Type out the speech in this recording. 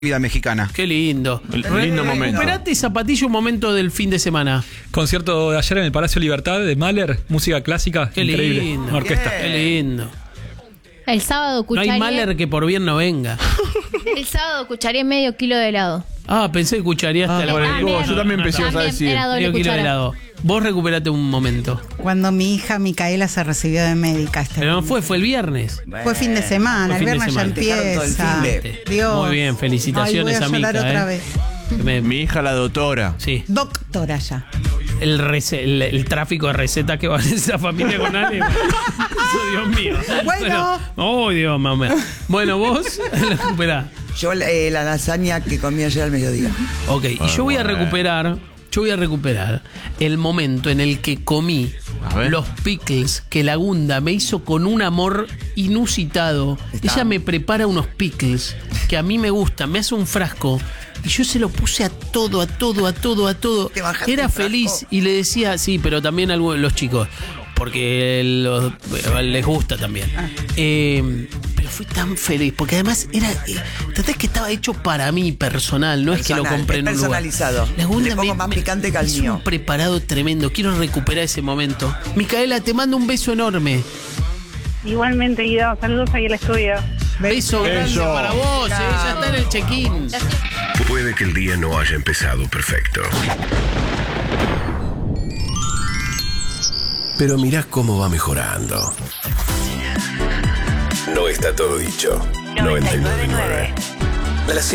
vida mexicana. Qué lindo. Lindo momento. Recuperate, Zapatillo, un momento del fin de semana. Concierto de ayer en el Palacio Libertad de Mahler, música clásica. Qué increíble. lindo. Una orquesta. Qué lindo. El sábado No escucharé. hay Mahler que por bien no venga. El sábado escucharé medio kilo de helado. Ah, pensé que escucharía hasta la También. Yo también pensé, vas a decir. Era doble medio kilo de cuchara. helado. Vos recuperate un momento. Cuando mi hija Micaela se recibió de médica. Pero no fue el viernes. Fue fin de semana, Fue el fin de viernes ya semana. Dejaron todo el empieza. fin de- Dios. Muy bien, felicitaciones Ay, voy a llorar Mica, otra vez. Mi hija, la doctora. Sí, Doctora ya. el tráfico de recetas que va a hacer esa familia con Ale. Eso, Dios mío. Bueno. Oh, Dios, mamá. Bueno, vos recuperá. Yo la lasaña que comí ayer al mediodía. Ok, y yo voy a recuperar el momento en el que comí A ver. los pickles que la Gunda me hizo con un amor inusitado. Ella me prepara unos pickles que a mí me gustan, me hace un frasco y yo se lo puse a todo. ¿Te bajaste Era el frasco? feliz y le decía, sí, pero también a los chicos, porque les gusta también. Pero fui tan feliz, porque además ¿entendés que estaba hecho para mí personal? No es que lo Personal, compré en un es lugar. personalizado. La Gunda Le pongo más picante que al es mío. un preparado tremendo. Quiero recuperar ese momento. Micaela, te mando un beso enorme. Igualmente, Guido, saludos ahí al estudio. Beso grande Beso. para vos, ya está en el check-in. Puede que el día no haya empezado perfecto. Pero mirá cómo va mejorando. No está todo dicho. 99.9.